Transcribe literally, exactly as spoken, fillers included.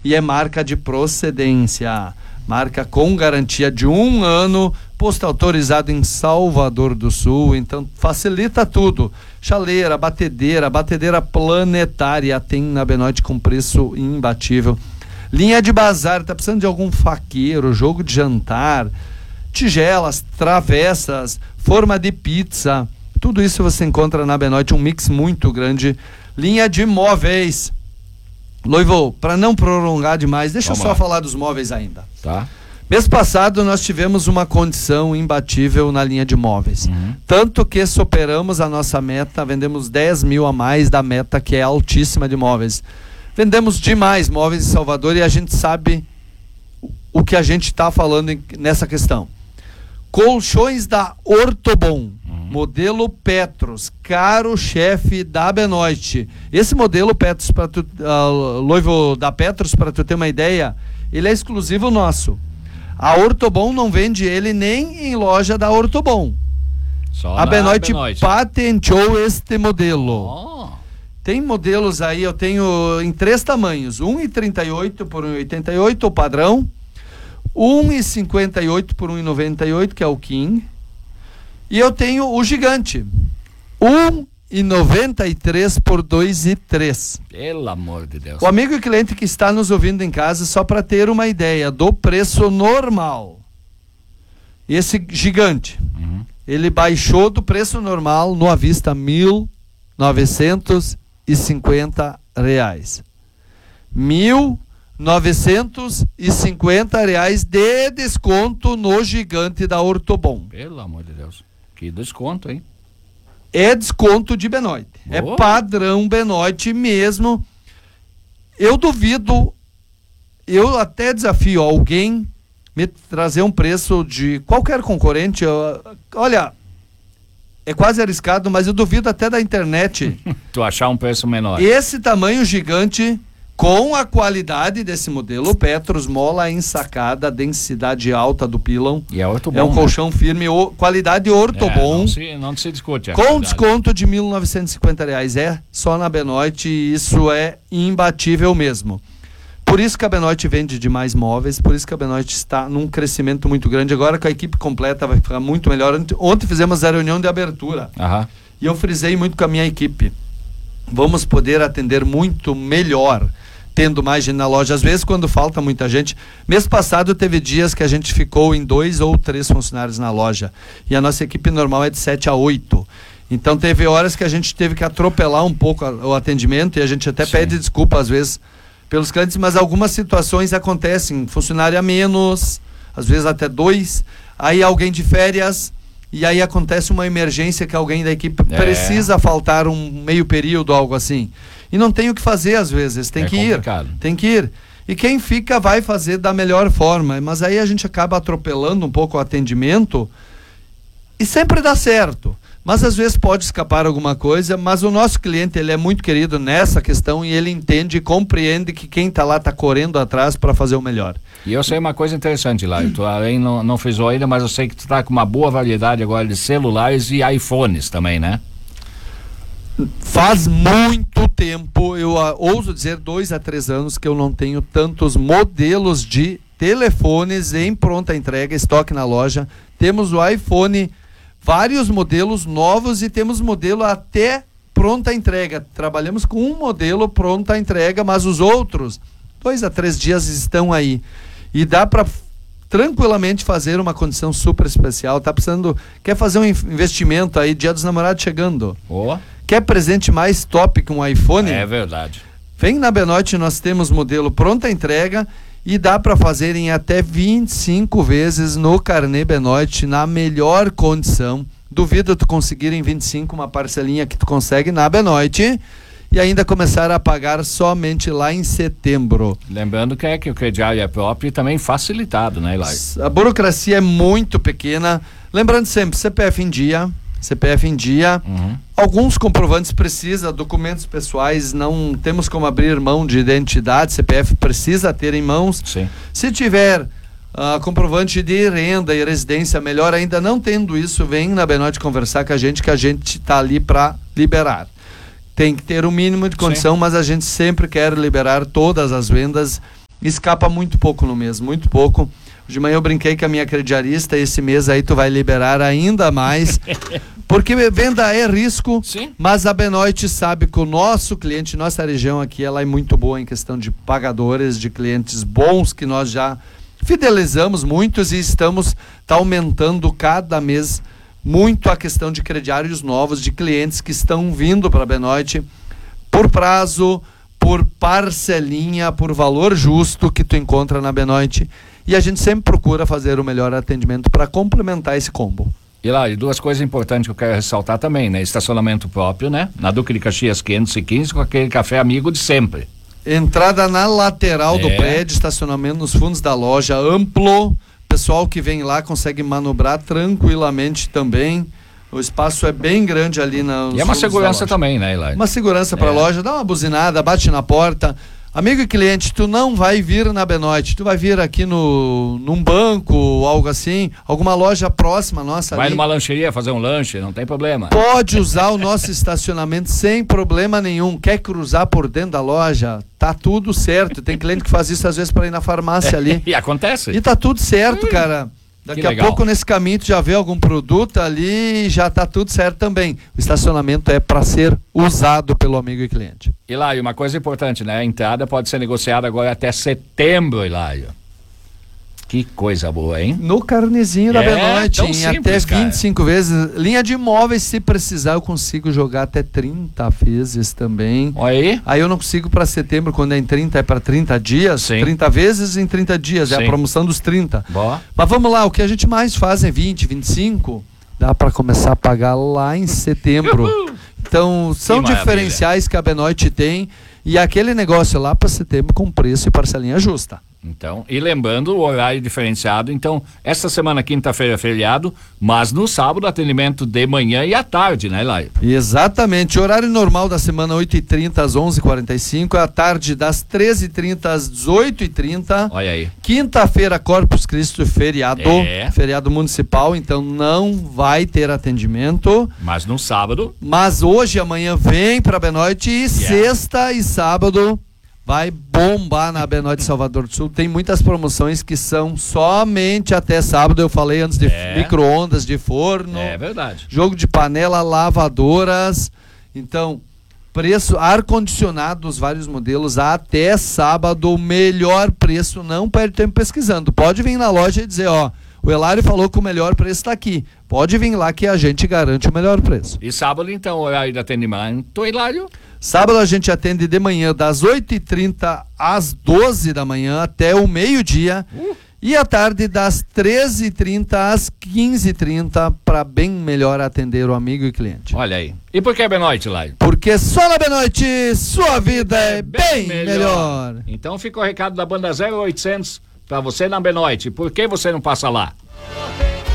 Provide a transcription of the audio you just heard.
e é marca de procedência. Marca com garantia de um ano, posto autorizado em Salvador do Sul, então facilita tudo. Chaleira, batedeira, batedeira planetária tem na Benoit com preço imbatível. Linha de bazar, tá precisando de algum faqueiro, jogo de jantar, tigelas, travessas, forma de pizza, tudo isso você encontra na Benoit, um mix muito grande. Linha de móveis. Loivo, para não prolongar demais, deixa Vamos eu só lá. falar dos móveis ainda. Tá. Mês passado nós tivemos uma condição imbatível na linha de móveis. Uhum. Tanto que superamos a nossa meta, vendemos dez mil a mais da meta, que é altíssima de móveis. Vendemos demais móveis em Salvador e a gente sabe o que a gente está falando em, nessa questão. Colchões da Ortobon, uhum. modelo Petros, caro-chefe da Benoit. Esse modelo Petros, para tu, uh, Loivo da Petros, para tu ter uma ideia, ele é exclusivo nosso. A Ortobon não vende ele nem em loja da Ortobon. Só a Benoit, Benoit patenteou este modelo. Oh. Tem modelos aí, eu tenho em três tamanhos, um e trinta e oito por um e oitenta e oito, o padrão, um e cinquenta e oito por um e noventa e oito, que é o King, e eu tenho o gigante, um e noventa e três por dois e três. Pelo amor de Deus. O amigo e cliente que está nos ouvindo em casa, só para ter uma ideia do preço normal, esse gigante, Uhum. ele baixou do preço normal no à vista mil novecentos e cinquenta reais. Mil novecentos e cinquenta reais de desconto no gigante da Ortobon. Pelo amor de Deus. Que desconto, hein? É desconto de Benoit. Oh. É padrão Benoit mesmo. Eu duvido, eu até desafio alguém me trazer um preço de qualquer concorrente. Eu, olha, é quase arriscado, mas eu duvido até da internet. Tu achar um preço menor. Esse tamanho gigante, com a qualidade desse modelo, Petros, mola ensacada, densidade alta do pilão. E é Ortobon, É um né? colchão firme, o, qualidade Ortobon. É, não, se, não se discute. Com desconto de mil novecentos e cinquenta reais. É só na Benoit e isso é imbatível mesmo. Por isso que a Benoit vende demais móveis, por isso que a Benoit está num crescimento muito grande. Agora com a equipe completa vai ficar muito melhor. Ontem fizemos a reunião de abertura. Aham. E eu frisei muito com a minha equipe. Vamos poder atender muito melhor, tendo mais gente na loja. Às vezes, quando falta muita gente. Mês passado teve dias que a gente ficou em dois ou três funcionários na loja. E a nossa equipe normal é de sete a oito. Então teve horas que a gente teve que atropelar um pouco a, o atendimento, e a gente até Sim. pede desculpa às vezes pelos clientes, mas algumas situações acontecem. Funcionário a menos, às vezes até dois. Aí alguém de férias. E aí acontece uma emergência que alguém da equipe É. precisa faltar um meio período, algo assim. E não tem o que fazer às vezes, tem É que complicado. ir. Tem que ir. E quem fica vai fazer da melhor forma. Mas aí a gente acaba atropelando um pouco o atendimento e sempre dá certo. Mas às vezes pode escapar alguma coisa, mas o nosso cliente, ele é muito querido nessa questão e ele entende e compreende que quem está lá está correndo atrás para fazer o melhor. E eu sei uma coisa interessante lá, tu além não, não frisou ainda, mas eu sei que tu tá com uma boa variedade agora de celulares e iPhones também, né? Faz muito tempo, eu uh, ouso dizer dois a três anos que eu não tenho tantos modelos de telefones em pronta entrega, estoque na loja. Temos o iPhone, vários modelos novos e temos modelo até pronta entrega. Trabalhamos com um modelo pronta entrega, mas os outros, dois a três dias estão aí. E dá para tranquilamente fazer uma condição super especial. Tá precisando, quer fazer um investimento aí, Dia dos Namorados chegando. Oh. Quer presente mais top que um iPhone? É verdade. Vem na Benoit, nós temos modelo pronta entrega e dá para fazer em até vinte e cinco vezes no carnê Benoit, na melhor condição. Duvido tu conseguir em vinte e cinco uma parcelinha que tu consegue na Benoit e ainda começar a pagar somente lá em setembro. Lembrando que é que o crediário é próprio e também facilitado, né, Eli? A burocracia é muito pequena. Lembrando sempre, C P F em dia, C P F em dia. Uhum. Alguns comprovantes precisa, documentos pessoais, não temos como abrir mão de identidade, C P F precisa ter em mãos. Sim. Se tiver uh, comprovante de renda e residência, melhor ainda. Não tendo isso, vem na Benoit conversar com a gente, que a gente está ali para liberar. Tem que ter o um mínimo de condição, Sim. mas a gente sempre quer liberar todas as vendas escapa muito pouco no mês, muito pouco. De manhã eu brinquei com a minha crediarista, esse mês aí tu vai liberar ainda mais, porque venda é risco. Sim. Mas a Benoit sabe que o nosso cliente, nossa região aqui, ela é muito boa em questão de pagadores, de clientes bons que nós já fidelizamos muitos e estamos tá aumentando cada mês muito a questão de crediários novos, de clientes que estão vindo para a Benoit por prazo, por parcelinha, por valor justo que tu encontra na Benoit. E a gente sempre procura fazer o melhor atendimento para complementar esse combo. E lá, e duas coisas importantes que eu quero ressaltar também, né? Estacionamento próprio, né? Na Duque de Caxias quinhentos e quinze, com aquele café amigo de sempre. Entrada na lateral É. do prédio, estacionamento nos fundos da loja, amplo. Pessoal que vem lá consegue manobrar tranquilamente também. O espaço é bem grande ali na. E é uma segurança também, né, Eli? Uma segurança para a É. loja, dá uma buzinada, bate na porta. Amigo e cliente, tu não vai vir na Benoit, tu vai vir aqui no num banco, algo assim, alguma loja próxima nossa Vai ali. numa lancheria fazer um lanche, não tem problema. Pode usar o nosso estacionamento sem problema nenhum. Quer cruzar por dentro da loja? Tá tudo certo. Tem cliente que faz isso às vezes para ir na farmácia ali. E acontece. E tá tudo certo, cara. Daqui a legal. pouco nesse caminho tu já vê algum produto ali e já tá tudo certo também. O estacionamento é para ser usado pelo amigo e cliente. Hilário, uma coisa importante, né? A entrada pode ser negociada agora até setembro, Hilário. Que coisa boa, hein? No carnezinho da É, Benoit, tão em simples, até vinte e cinco vezes. Linha de imóveis, se precisar, eu consigo jogar até trinta vezes também. Olha aí. Aí eu não consigo para setembro, quando é em trinta, é para trinta dias. Sim. trinta vezes em trinta dias, é Sim. a promoção dos trinta. Boa. Mas vamos lá, o que a gente mais faz é vinte, vinte e cinco, dá para começar a pagar lá em setembro. Então, são Que maravilha. diferenciais que a Benoit tem e aquele negócio lá para setembro com preço e parcelinha justa. Então, e lembrando o horário diferenciado, então, esta semana, quinta-feira, é feriado, mas no sábado, atendimento de manhã e à tarde, né, Hilário? Exatamente, horário normal da semana oito e trinta às onze e quarenta e cinco, à tarde das treze e trinta às dezoito e trinta. Olha aí. Quinta-feira, Corpus Christi, feriado, É. feriado municipal, então não vai ter atendimento. Mas no sábado, Mas hoje e amanhã vem para Benoit e sexta e sábado vai bombar na Benoit Salvador do Sul. Tem muitas promoções que são somente até sábado. Eu falei antes de É. micro-ondas, de forno, é verdade. jogo de panela, lavadoras. Então, preço, ar-condicionado dos vários modelos até sábado, o melhor preço. Não perde tempo pesquisando. Pode vir na loja e dizer, ó, o Hilário falou que o melhor preço está aqui. Pode vir lá que a gente garante o melhor preço. E sábado, então, horário de atendimento, Hilário? Sábado a gente atende de manhã das oito e trinta às doze da manhã até o meio-dia. Uh. E à tarde das treze e trinta às quinze e trinta para bem melhor atender o amigo e cliente. Olha aí. E por que Benoit, Hilário? Porque só na Benoit sua vida é bem melhor. Então fica o recado da banda zero oitocentos para você na Benoit. Por que você não passa lá?